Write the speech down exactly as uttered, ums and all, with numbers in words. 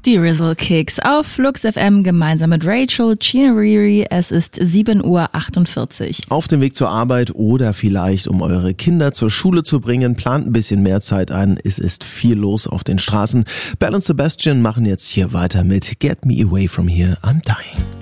Die Rizzle Kicks auf Flux F M gemeinsam mit Rachel Chinariri. Es ist sieben Uhr achtundvierzig. Auf dem Weg zur Arbeit oder vielleicht um eure Kinder zur Schule zu bringen, plant ein bisschen mehr Zeit ein. Es ist viel los auf den Straßen. Belle und Sebastian machen jetzt hier weiter mit Get Me Away From Here, I'm Dying.